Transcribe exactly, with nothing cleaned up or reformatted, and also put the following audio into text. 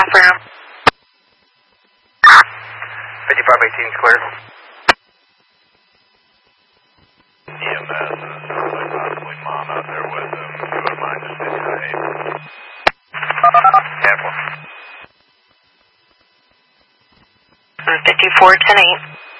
bathroom. fifty-five eighteen is clear. E M S is like possibly mom out there with him. If you wouldn't mind just taking her name. Careful. fifty-four ten eight.